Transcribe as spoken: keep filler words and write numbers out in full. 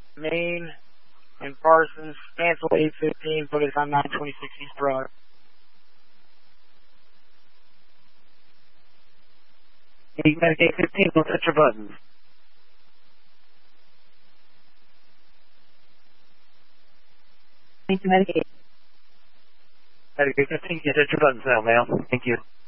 Main and Parsons, cancel eight fifteen, put us on nine twenty-six East Broad. eight fifteen, we'll set your buttons. Thank you, Medicaid. Medicaid fifteen, you set your buttons now, ma'am. Thank you.